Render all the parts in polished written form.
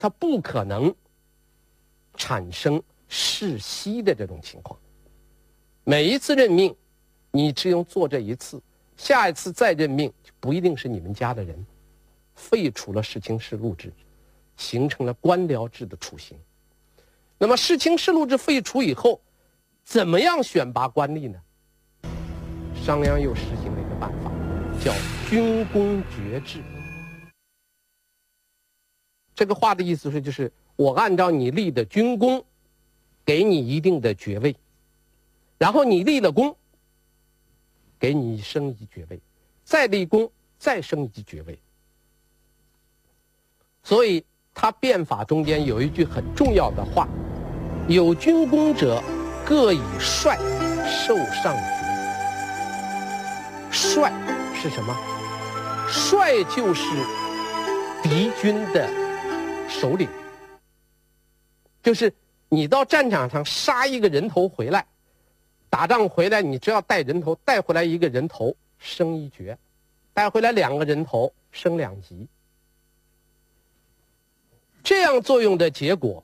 它不可能产生世袭的这种情况。每一次任命，你只用做这一次，下一次再任命就不一定是你们家的人，废除了世卿世禄制，形成了官僚制的雏形。那么世卿世禄制废除以后，怎么样选拔官吏呢？商鞅又实行了一个办法，叫军功爵制。这个话的意思是，就是我按照你立的军功，给你一定的爵位，然后你立了功，给你升一爵位，再立功，再升一级爵位。所以他变法中间有一句很重要的话：有军功者，各以帅受上爵。帅是什么？帅就是敌军的首领，就是你到战场上杀一个人头回来，打仗回来，你只要带人头，带回来一个人头升一爵，带回来2个人头升2级。这样作用的结果，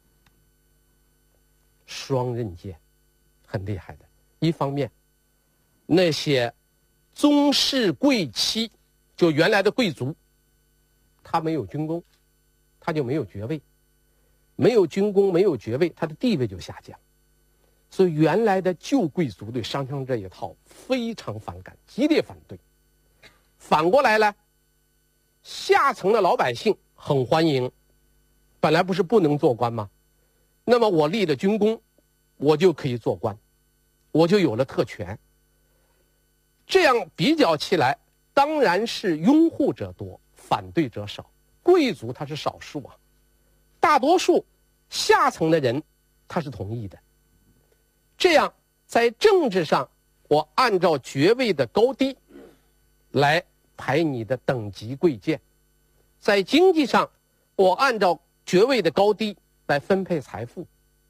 双刃剑，很厉害的。一方面，那些宗室贵戚，就原来的贵族，他没有军功，他就没有爵位，没有军功，没有爵位，他的地位就下降。所以原来的旧贵族对商鞅这一套非常反感，激烈反对。反过来呢，下层的老百姓很欢迎，本来不是不能做官吗？那么我立了军功，我就可以做官，我就有了特权。这样比较起来，当然是拥护者多，反对者少。贵族他是少数啊，大多数下层的人他是同意的。这样在政治上，我按照爵位的高低来排你的等级贵贱；在经济上，我按照爵位的高低来分配财富。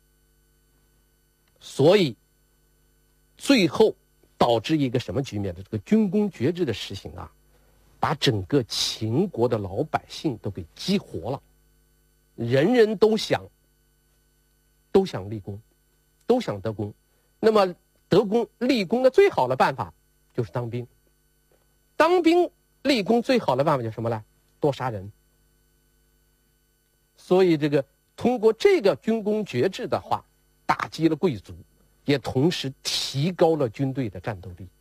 所以最后导致一个什么局面的？这个军功爵制的实行啊，把整个秦国的老百姓都给激活了，人人都想立功，都想得功。那么得功立功的最好的办法就是当兵，当兵立功最好的办法就是什么呢？多杀人。所以这个通过这个军功爵制的话，打击了贵族，也同时提高了军队的战斗力。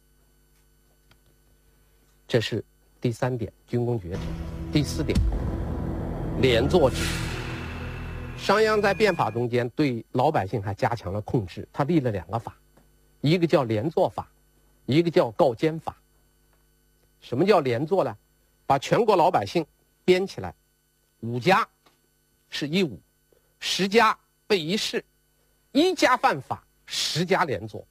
这是第3点，军功爵制。第4点，连坐制。商鞅在变法中间对老百姓还加强了控制，他立了2个法，一个叫连坐法，一个叫告监法。什么叫连坐呢？把全国老百姓编起来，5家是一伍，10家为一市，1家犯法，10家连坐。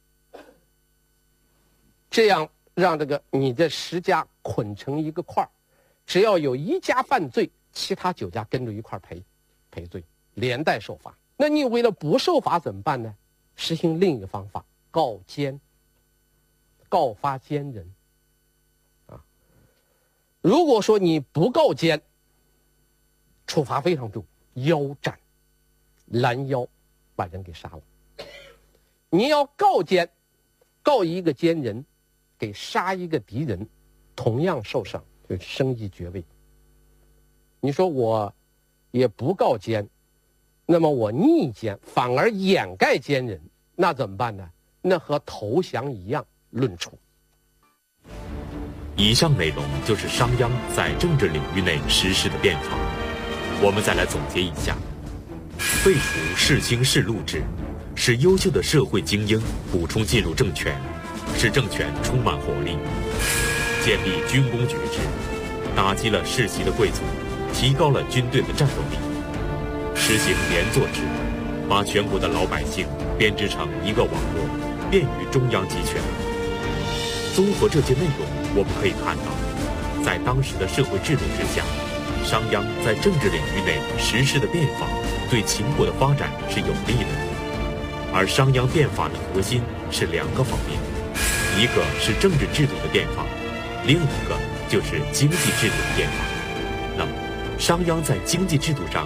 这样让这个你这10家捆成一个块儿，只要有1家犯罪，其他9家跟着一块赔罪，连带受罚。那你为了不受罚怎么办呢？实行另一个方法，告监，告发奸人。如果说你不告监，处罚非常重，腰斩，拦腰把人给杀了。你要告监，告一个奸人，给杀一个敌人，同样受赏，就升一爵位。你说我也不告奸，那么我逆奸，反而掩盖奸人，那怎么办呢？那和投降一样，论处。 以上内容就是商鞅在政治领域内实施的变法。我们再来总结一下：废除世卿世禄制，使优秀的社会精英补充进入政权，使政权充满活力；建立军功爵制，打击了世袭的贵族，提高了军队的战斗力；实行连坐制，把全国的老百姓编织成一个网络，便于中央集权。综合这些内容，我们可以看到，在当时的社会制度之下，商鞅在政治领域内实施的变法，对秦国的发展是有利的。而商鞅变法的核心是2个方面，一个是政治制度的变法，另一个就是经济制度的变法。那么， 商鞅在经济制度上